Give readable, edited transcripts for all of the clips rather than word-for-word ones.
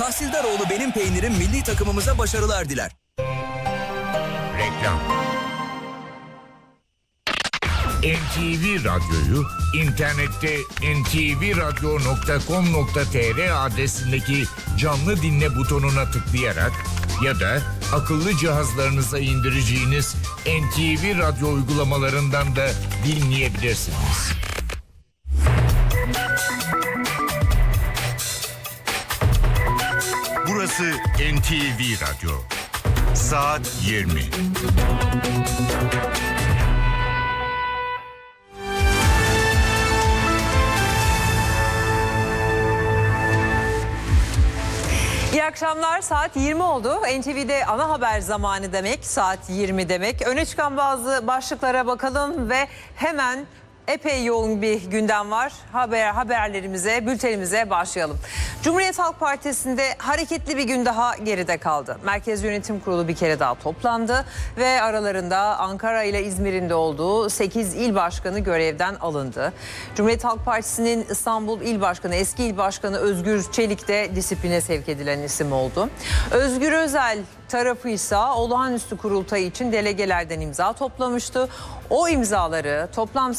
Tahsildaroğlu Benim Peynirim milli takımımıza başarılar diler. Reklam. NTV Radyo'yu internette ntvradyo.com.tr adresindeki canlı dinle butonuna tıklayarak ya da akıllı cihazlarınıza indireceğiniz NTV Radyo uygulamalarından da dinleyebilirsiniz. Burası NTV Radyo. Saat 20. İyi akşamlar. Saat 20 oldu. NTV'de ana haber zamanı demek, saat 20 demek. Öne çıkan bazı başlıklara bakalım ve hemen epey yoğun bir gündem var. Haberlerimize, bültenimize başlayalım. Cumhuriyet Halk Partisi'nde hareketli bir gün daha geride kaldı. Merkez Yönetim Kurulu bir kere daha toplandı ve aralarında Ankara ile İzmir'in de olduğu 8 il başkanı görevden alındı. Cumhuriyet Halk Partisi'nin İstanbul İl Başkanı, eski İl Başkanı Özgür Çelik de disipline sevk edilen isim oldu. Özgür Özel tarafı ise olağanüstü kurultay için delegelerden imza toplamıştı. O imzaları, toplam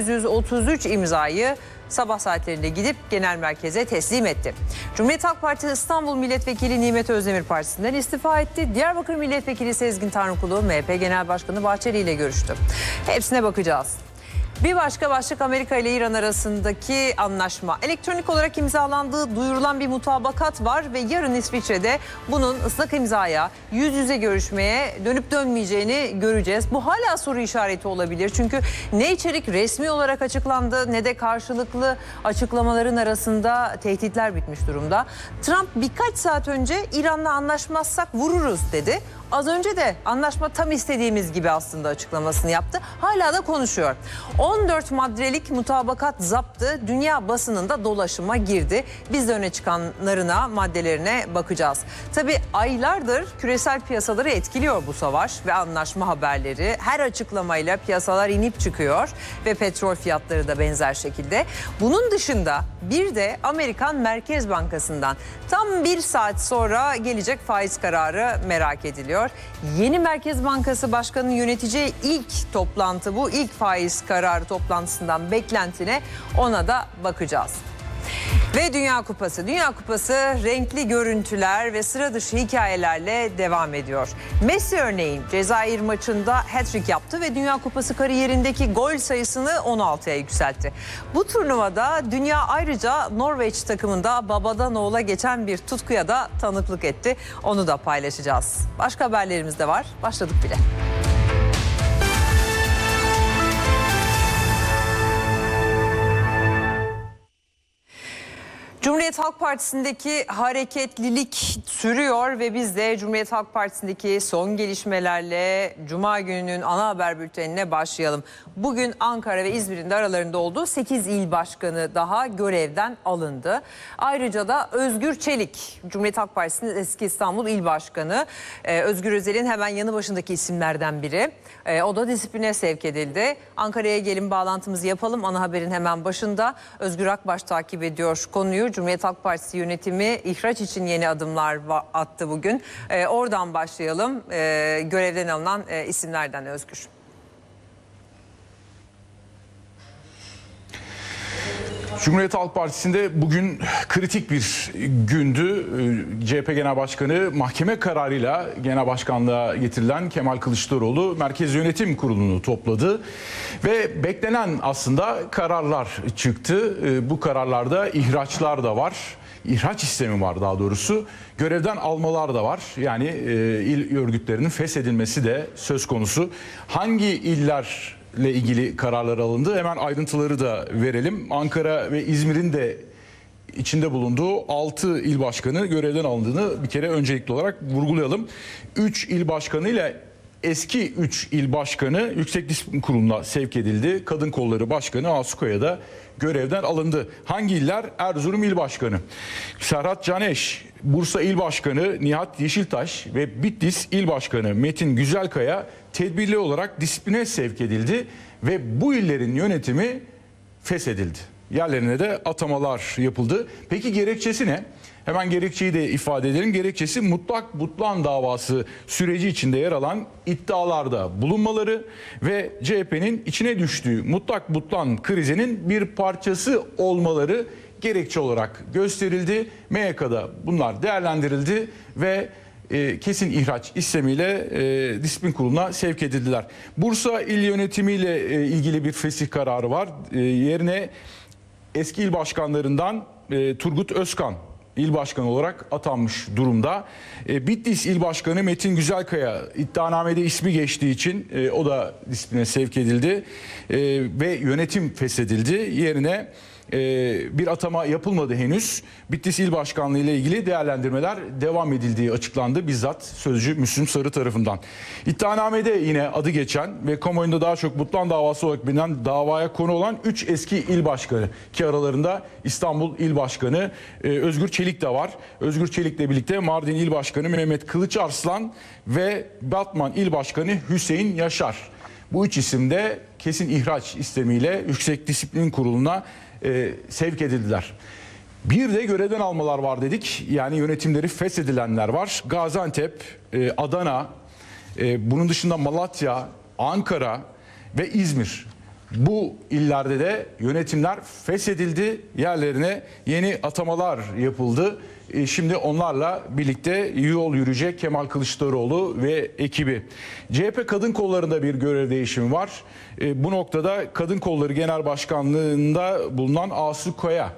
833 imzayı sabah saatlerinde gidip genel merkeze teslim etti. Cumhuriyet Halk Partisi İstanbul Milletvekili Nimet Özdemir partisinden istifa etti. Diyarbakır Milletvekili Sezgin Tanrıkulu MHP Genel Başkanı Bahçeli ile görüştü. Hepsine bakacağız. Bir başka başlık Amerika ile İran arasındaki anlaşma. Elektronik olarak imzalandığı duyurulan bir mutabakat var ve yarın İsviçre'de bunun ıslak imzaya, yüz yüze görüşmeye dönüp dönmeyeceğini göreceğiz. Bu hala soru işareti olabilir. Çünkü ne içerik resmi olarak açıklandı ne de karşılıklı açıklamaların arasında tehditler bitmiş durumda. Trump birkaç saat önce İran'la anlaşmazsak vururuz dedi. Az önce de anlaşma tam istediğimiz gibi aslında açıklamasını yaptı. Hala da konuşuyor. 14 maddelik mutabakat zaptı dünya basınında dolaşıma girdi. Biz de öne çıkanlarına, maddelerine bakacağız. Tabii aylardır küresel piyasaları etkiliyor bu savaş ve anlaşma haberleri. Her açıklamayla piyasalar inip çıkıyor ve petrol fiyatları da benzer şekilde. Bunun dışında bir de Amerikan Merkez Bankası'ndan tam bir saat sonra gelecek faiz kararı merak ediliyor. Yeni Merkez Bankası Başkanı'nın yöneteceği ilk toplantı bu. İlk faiz kararı toplantısından beklentine, ona da bakacağız. Ve Dünya Kupası. Dünya Kupası renkli görüntüler ve sıra dışı hikayelerle devam ediyor. Messi örneğin Cezayir maçında hat-trick yaptı ve Dünya Kupası kariyerindeki gol sayısını 16'ya yükseltti. Bu turnuvada dünya ayrıca Norveç takımında babadan oğula geçen bir tutkuya da tanıklık etti. Onu da paylaşacağız. Başka haberlerimiz de var. Başladık bile. Cumhuriyet Halk Partisi'ndeki hareketlilik sürüyor ve biz de Cumhuriyet Halk Partisi'ndeki son gelişmelerle Cuma gününün ana haber bültenine başlayalım. Bugün Ankara ve İzmir'in de aralarında olduğu 8 il başkanı daha görevden alındı. Ayrıca da Özgür Çelik, Cumhuriyet Halk Partisi'nin eski İstanbul İl Başkanı, Özgür Özel'in hemen yanı başındaki isimlerden biri. O da disipline sevk edildi. Ankara'ya gelin bağlantımızı yapalım. Ana haberin hemen başında Özgür Akbaş takip ediyor konuyu. Cumhuriyet Halk Partisi yönetimi ihraç için yeni adımlar attı bugün. Oradan başlayalım. Görevden alınan isimlerden Özgür. Cumhuriyet Halk Partisi'nde bugün kritik bir gündü. CHP Genel Başkanı mahkeme kararıyla genel başkanlığa getirilen Kemal Kılıçdaroğlu Merkez Yönetim Kurulu'nu topladı. Ve beklenen aslında kararlar çıktı. Bu kararlarda ihraçlar da var. İhraç istemi var daha doğrusu. Görevden almalar da var. Yani il örgütlerinin feshedilmesi de söz konusu. Hangi iller ile ilgili kararlar alındı? Hemen ayrıntıları da verelim. Ankara ve İzmir'in de içinde bulunduğu 6 il başkanı görevden alındığını bir kere öncelikli olarak vurgulayalım. 3 il başkanı ile eski 3 il başkanı Yüksek Disiplin Kurulu'na sevk edildi. Kadın Kolları Başkanı Asukaya da görevden alındı. Hangi iller? Erzurum İl Başkanı Serhat Caneş, Bursa İl Başkanı Nihat Yeşiltaş ve Bitlis İl Başkanı Metin Güzelkaya tedbirli olarak disipline sevk edildi ve bu illerin yönetimi feshedildi. Yerlerine de atamalar yapıldı. Peki gerekçesi ne? Hemen gerekçeyi de ifade edelim. Gerekçesi mutlak butlan davası süreci içinde yer alan iddialarda bulunmaları ve CHP'nin içine düştüğü mutlak butlan krizinin bir parçası olmaları gerekçe olarak gösterildi. MYK'da bunlar değerlendirildi ve kesin ihraç istemiyle disiplin kuruluna sevk edildiler. Bursa İl Yönetimi ile ilgili bir fesih kararı var. Yerine eski il başkanlarından Turgut Özkan İl Başkanı olarak atanmış durumda. Bitlis İl Başkanı Metin Güzelkaya iddianamede ismi geçtiği için o da disipline sevk edildi ve yönetim feshedildi. Yerine bir atama yapılmadı henüz. Bitlis İl Başkanlığı ile ilgili değerlendirmeler devam edildiği açıklandı bizzat sözcü Müslüm Sarı tarafından. İddianamede yine adı geçen ve kamuoyunda daha çok butlan davası olarak bilinen davaya konu olan 3 eski il başkanı ki aralarında İstanbul İl Başkanı Özgür Çelik de var. Özgür Çelik'le birlikte Mardin İl Başkanı Mehmet Kılıçarslan ve Batman İl Başkanı Hüseyin Yaşar. Bu 3 isim de kesin ihraç istemiyle Yüksek Disiplin Kurulu'na sevk edildiler. Bir de görevden almalar var dedik. Yani yönetimleri feshedilenler var. Gaziantep, Adana, bunun dışında Malatya, Ankara ve İzmir. Bu illerde de yönetimler feshedildi. Yerlerine yeni atamalar yapıldı. Şimdi onlarla birlikte yol yürüyecek Kemal Kılıçdaroğlu ve ekibi. CHP Kadın Kolları'nda bir görev değişimi var. Bu noktada Kadın Kolları Genel Başkanlığı'nda bulunan Asu Kaya,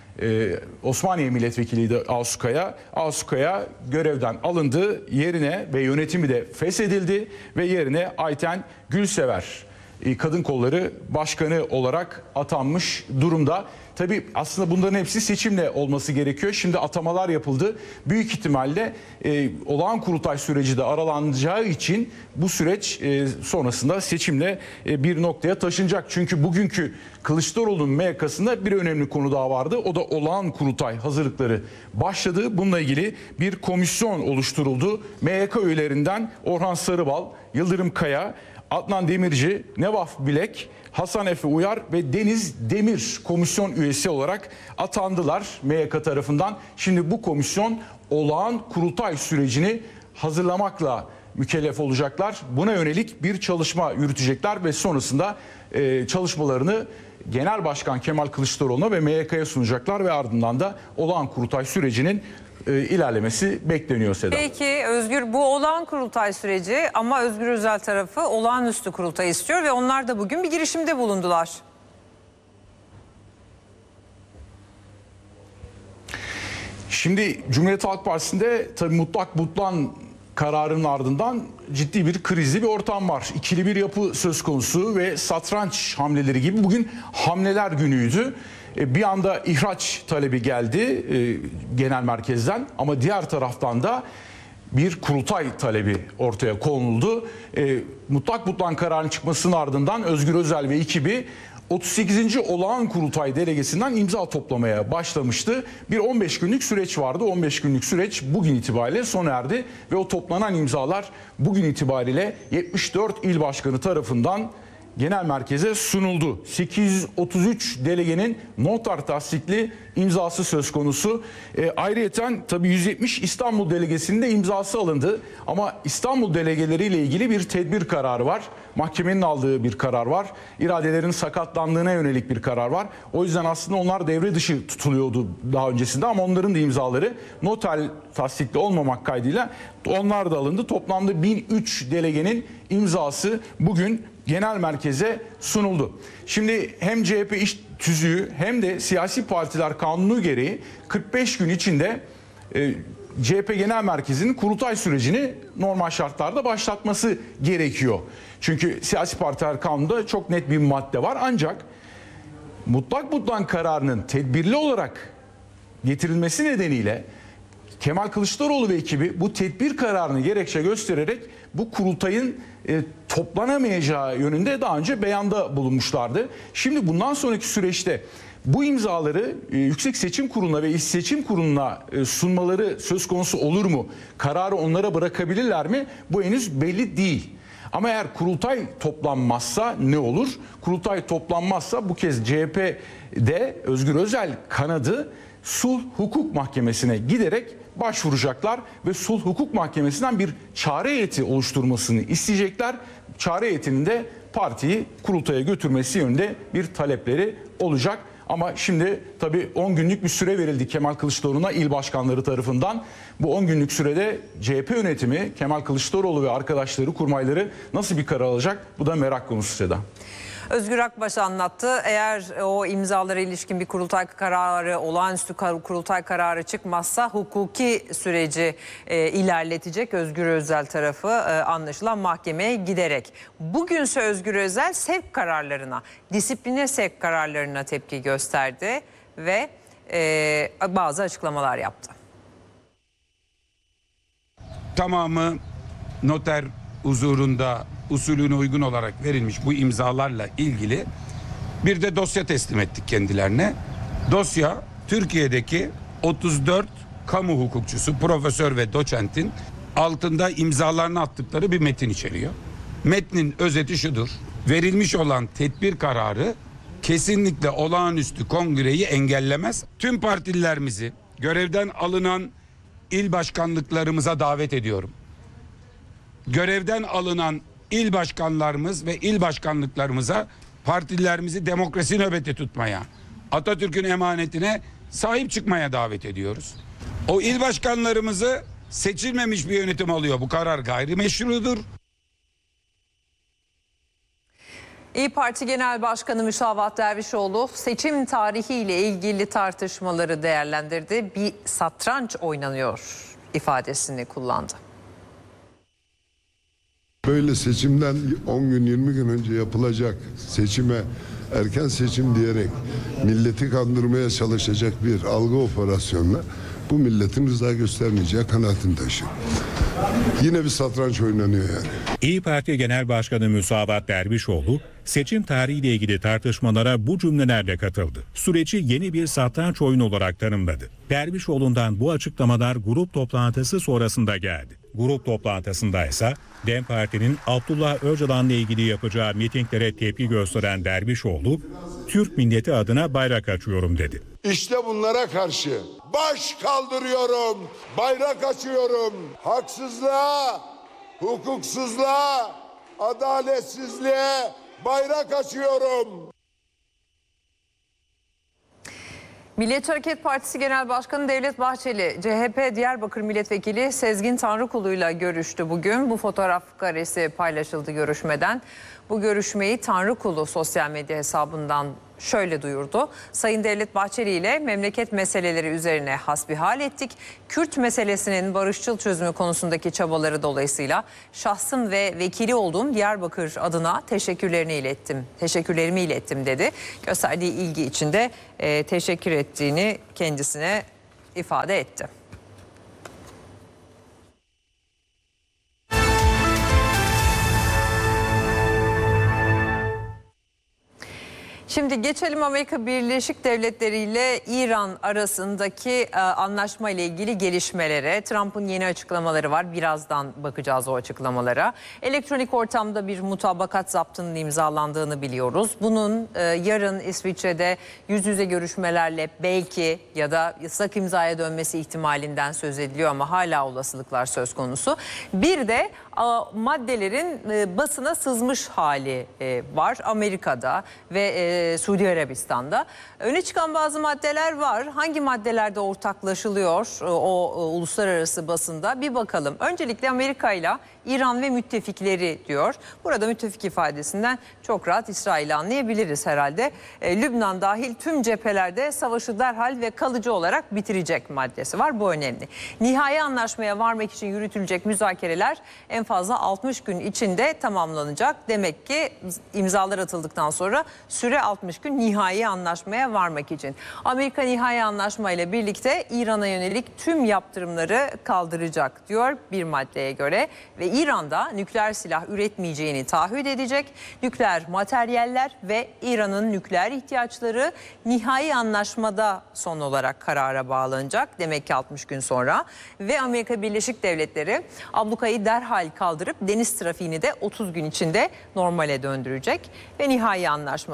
Osmaniye Milletvekiliydi Asu Kaya. Asu Kaya görevden alındı. Yerine ve yönetimi de feshedildi ve yerine Ayten Gülsever Kadın Kolları Başkanı olarak atanmış durumda. Tabii aslında bunların hepsi seçimle olması gerekiyor. Şimdi atamalar yapıldı. Büyük ihtimalle olağan kurultay süreci de aralanacağı için bu süreç sonrasında seçimle bir noktaya taşınacak. Çünkü bugünkü Kılıçdaroğlu'nun MYK'sında bir önemli konu daha vardı. O da olağan kurultay hazırlıkları başladı. Bununla ilgili bir komisyon oluşturuldu. MYK üyelerinden Orhan Sarıbal, Yıldırım Kaya, Adnan Demirci, Nevaf Bilek, Hasan Efe Uyar ve Deniz Demir komisyon üyesi olarak atandılar MYK tarafından. Şimdi bu komisyon olağan kurultay sürecini hazırlamakla mükellef olacaklar. Buna yönelik bir çalışma yürütecekler ve sonrasında çalışmalarını Genel Başkan Kemal Kılıçdaroğlu'na ve MYK'ya sunacaklar ve ardından da olağan kurultay sürecinin ilerlemesi bekleniyor Seda. Peki Özgür, bu olağan kurultay süreci ama Özgür Özel tarafı olağanüstü kurultay istiyor ve onlar da bugün bir girişimde bulundular. Şimdi Cumhuriyet Halk Partisi'nde tabii mutlak butlan kararının ardından ciddi bir krizli bir ortam var. İkili bir yapı söz konusu ve satranç hamleleri gibi bugün hamleler günüydü. Bir anda ihraç talebi geldi genel merkezden ama diğer taraftan da bir kurultay talebi ortaya konuldu. Mutlak butlan kararının çıkmasının ardından Özgür Özel ve ekibi 38. olağan kurultay delegesinden imza toplamaya başlamıştı. Bir 15 günlük süreç vardı. 15 günlük süreç bugün itibariyle sona erdi ve o toplanan imzalar bugün itibariyle 74 il başkanı tarafından genel merkeze sunuldu. 833 delegenin noter tasdikli imzası söz konusu. Ayrıyeten tabii 170 İstanbul delegesinin de imzası alındı. Ama İstanbul delegeleriyle ilgili bir tedbir kararı var. Mahkemenin aldığı bir karar var. İradelerin sakatlandığına yönelik bir karar var. O yüzden aslında onlar devre dışı tutuluyordu daha öncesinde ama onların da imzaları noter tasdikli olmamak kaydıyla onlar da alındı. Toplamda 1003 delegenin imzası bugün genel merkeze sunuldu. Şimdi hem CHP iş tüzüğü hem de siyasi partiler kanunu gereği 45 gün içinde CHP Genel Merkezi'nin kurultay sürecini normal şartlarda başlatması gerekiyor. Çünkü siyasi partiler kanununda çok net bir madde var. Ancak mutlak butlan kararının tedbirli olarak getirilmesi nedeniyle Kemal Kılıçdaroğlu ve ekibi bu tedbir kararını gerekçe göstererek bu kurultayın toplanamayacağı yönünde daha önce beyanda bulunmuşlardı. Şimdi bundan sonraki süreçte bu imzaları Yüksek Seçim Kurulu'na ve İl Seçim Kurulu'na sunmaları söz konusu olur mu? Kararı onlara bırakabilirler mi? Bu henüz belli değil. Ama eğer kurultay toplanmazsa ne olur? Kurultay toplanmazsa bu kez CHP'de Özgür Özel kanadı Sulh Hukuk Mahkemesi'ne giderek başvuracaklar ve Sulh Hukuk Mahkemesi'nden bir çare heyeti oluşturmasını isteyecekler. Çare heyetinin de partiyi kurultaya götürmesi yönünde bir talepleri olacak. Ama şimdi tabii 10 günlük bir süre verildi Kemal Kılıçdaroğlu'na il başkanları tarafından. Bu 10 günlük sürede CHP yönetimi, Kemal Kılıçdaroğlu ve arkadaşları, kurmayları nasıl bir karar alacak? Bu da merak konusu Seda. Özgür Akbaş anlattı. Eğer o imzalara ilişkin bir kurultay kararı, olağanüstü kurultay kararı çıkmazsa hukuki süreci ilerletecek Özgür Özel tarafı anlaşılan mahkemeye giderek. Bugünse Özgür Özel sevk kararlarına, disipline sevk kararlarına tepki gösterdi ve bazı açıklamalar yaptı. Tamamı noter huzurunda usulüne uygun olarak verilmiş bu imzalarla ilgili bir de dosya teslim ettik kendilerine. Dosya Türkiye'deki 34 kamu hukukçusu, profesör ve doçentin altında imzalarını attıkları bir metin içeriyor. Metnin özeti şudur: verilmiş olan tedbir kararı kesinlikle olağanüstü kongreyi engellemez. Tüm partililerimizi görevden alınan il başkanlıklarımıza davet ediyorum. Görevden alınan il başkanlarımız ve il başkanlıklarımıza partililerimizi demokrasi nöbeti tutmaya, Atatürk'ün emanetine sahip çıkmaya davet ediyoruz. O il başkanlarımızı seçilmemiş bir yönetim alıyor. Bu karar gayrimeşrudur. İYİ Parti Genel Başkanı Müsavat Dervişoğlu seçim tarihiyle ilgili tartışmaları değerlendirdi. Bir satranç oynanıyor ifadesini kullandı. Böyle seçimden 10 gün 20 gün önce yapılacak seçime erken seçim diyerek milleti kandırmaya çalışacak bir algı operasyonla bu milletin rıza göstermeyeceği kanaatini taşıyor. Yine bir satranç oynanıyor yani. İYİ Parti Genel Başkanı Müsavat Dervişoğlu seçim tarihiyle ilgili tartışmalara bu cümlelerle katıldı. Süreci yeni bir satranç oyunu olarak tanımladı. Dervişoğlu'ndan bu açıklamalar grup toplantısı sonrasında geldi. Grup toplantısında ise DEM Parti'nin Abdullah Öcalan'la ilgili yapacağı mitinglere tepki gösteren Dervişoğlu, Türk milleti adına bayrak açıyorum dedi. İşte bunlara karşı baş kaldırıyorum, bayrak açıyorum. Haksızlığa, hukuksuzluğa, adaletsizliğe bayrak açıyorum. Milliyetçi Hareket Partisi Genel Başkanı Devlet Bahçeli, CHP Diyarbakır Milletvekili Sezgin Tanrıkulu'yla görüştü bugün. Bu fotoğraf karesi paylaşıldı görüşmeden. Bu görüşmeyi Tanrıkulu sosyal medya hesabından şöyle duyurdu: Sayın Devlet Bahçeli ile memleket meseleleri üzerine hasbihal ettik. Kürt meselesinin barışçıl çözümü konusundaki çabaları dolayısıyla şahsım ve vekili olduğum Diyarbakır adına teşekkürlerimi ilettim dedi. Gösterdiği ilgi için de teşekkür ettiğini kendisine ifade etti. Şimdi geçelim Amerika Birleşik Devletleri ile İran arasındaki anlaşma ile ilgili gelişmelere. Trump'ın yeni açıklamaları var. Birazdan bakacağız o açıklamalara. Elektronik ortamda bir mutabakat zaptının imzalandığını biliyoruz. Bunun yarın İsviçre'de yüz yüze görüşmelerle belki ya da ıslak imzaya dönmesi ihtimalinden söz ediliyor ama hala olasılıklar söz konusu. Bir de maddelerin basına sızmış hali var Amerika'da ve Suudi Arabistan'da. Öne çıkan bazı maddeler var. Hangi maddelerde ortaklaşılıyor o uluslararası basında bir bakalım. Öncelikle Amerika ile İran ve müttefikleri diyor. Burada müttefik ifadesinden çok rahat İsrail'i anlayabiliriz herhalde. Lübnan dahil tüm cephelerde savaşı derhal ve kalıcı olarak bitirecek maddesi var. Bu önemli. Nihai anlaşmaya varmak için yürütülecek müzakereler en fazla 60 gün içinde tamamlanacak. Demek ki imzalar atıldıktan sonra süre 60 gün nihai anlaşmaya varmak için. Amerika nihai anlaşmayla birlikte İran'a yönelik tüm yaptırımları kaldıracak diyor bir maddeye göre ve İran'da nükleer silah üretmeyeceğini taahhüt edecek. Nükleer materyaller ve İran'ın nükleer ihtiyaçları nihai anlaşmada son olarak karara bağlanacak. Demek ki 60 gün sonra ve Amerika Birleşik Devletleri ablukayı derhal kaldırıp deniz trafiğini de 30 gün içinde normale döndürecek ve nihai anlaşma sonrası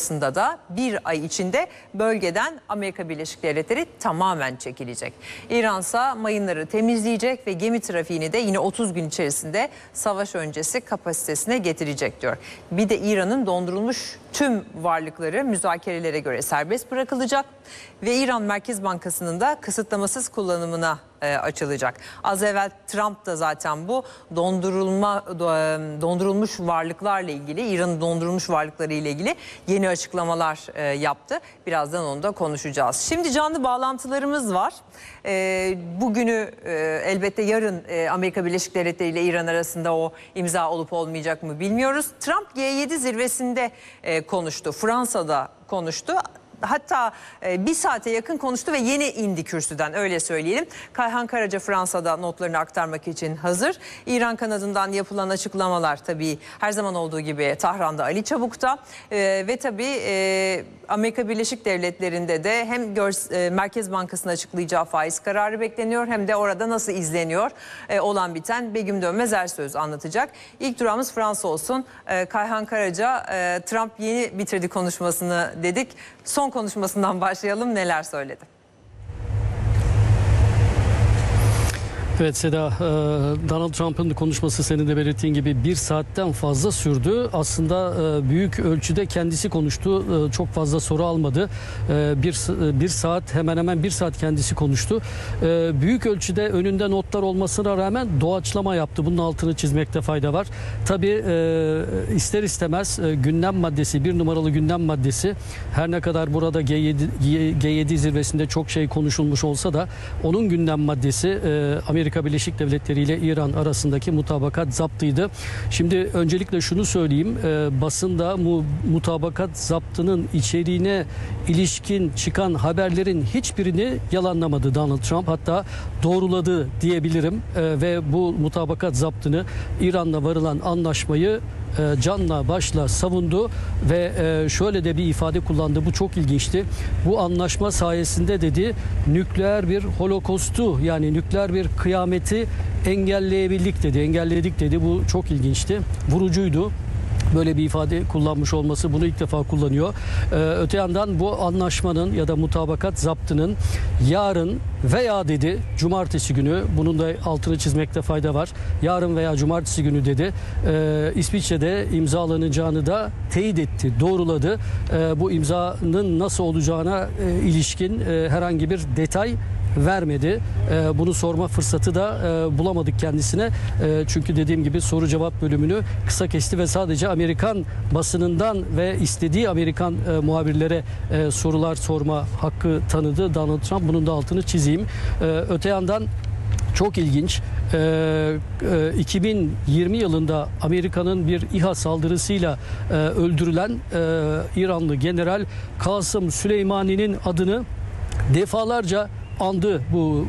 sonrasında da bir ay içinde bölgeden Amerika Birleşik Devletleri tamamen çekilecek. İransa mayınları temizleyecek ve gemi trafiğini de yine 30 gün içerisinde savaş öncesi kapasitesine getirecek diyor. Bir de İran'ın dondurulmuş tüm varlıkları müzakerelere göre serbest bırakılacak ve İran Merkez Bankası'nın da kısıtlamasız kullanımına açılacak. Az evvel Trump da zaten bu dondurulmuş varlıklarla ilgili, İran'ın dondurulmuş varlıkları ile ilgili yeni açıklamalar yaptı. Birazdan onu da konuşacağız. Şimdi canlı bağlantılarımız var. Bugünü elbette yarın Amerika Birleşik Devletleri ile İran arasında o imza olup olmayacak mı bilmiyoruz. Trump G7 zirvesinde konuştu. Fransa'da konuştu. Hatta bir saate yakın konuştu ve yeni indi kürsüden, öyle söyleyelim. Kayhan Karaca Fransa'da notlarını aktarmak için hazır. İran kanadından yapılan açıklamalar tabii her zaman olduğu gibi Tahran'da Ali Çabuk'ta ve tabii Amerika Birleşik Devletleri'nde de hem Merkez Bankası'nın açıklayacağı faiz kararı bekleniyor hem de orada nasıl izleniyor olan biten Begüm Dönmez Ersöz anlatacak. İlk durağımız Fransa olsun. Kayhan Karaca, Trump yeni bitirdi konuşmasını dedik. Son konuşmasından başlayalım. Neler söyledi? Evet Seda, Donald Trump'ın konuşması senin de belirttiğin gibi bir saatten fazla sürdü. Aslında büyük ölçüde kendisi konuştu. Çok fazla soru almadı. Bir saat, hemen hemen bir saat kendisi konuştu. Büyük ölçüde önünde notlar olmasına rağmen doğaçlama yaptı. Bunun altını çizmekte fayda var. Tabii ister istemez gündem maddesi, bir numaralı gündem maddesi, her ne kadar burada G7 zirvesinde çok şey konuşulmuş olsa da onun gündem maddesi Amerika Birleşik Devletleri ile İran arasındaki mutabakat zaptıydı. Şimdi öncelikle şunu söyleyeyim. Basında mutabakat zaptının içeriğine ilişkin çıkan haberlerin hiçbirini yalanlamadı Donald Trump. Hatta doğruladı diyebilirim. Ve bu mutabakat zaptını, İran'la varılan anlaşmayı canla başla savundu ve şöyle de bir ifade kullandı. Bu çok ilginçti. Bu anlaşma sayesinde dedi, nükleer bir holokostu, yani nükleer bir kıyameti engelleyebildik dedi. Engelledik dedi. Bu çok ilginçti. Vurucuydu. Böyle bir ifade kullanmış olması, bunu ilk defa kullanıyor. Öte yandan bu anlaşmanın ya da mutabakat zaptının yarın veya dedi cumartesi günü, bunun da altını çizmekte fayda var. Yarın veya cumartesi günü dedi İsviçre'de imzalanacağını da teyit etti, doğruladı. Bu imzanın nasıl olacağına ilişkin herhangi bir detay vermedi. Bunu sorma fırsatı da bulamadık kendisine. Çünkü dediğim gibi soru cevap bölümünü kısa kesti ve sadece Amerikan basınından ve istediği Amerikan muhabirlere sorular sorma hakkı tanıdı Donald Trump. Bunun da altını çizeyim. Öte yandan çok ilginç. 2020 yılında Amerika'nın bir İHA saldırısıyla öldürülen İranlı General Kasım Süleymani'nin adını defalarca andı bu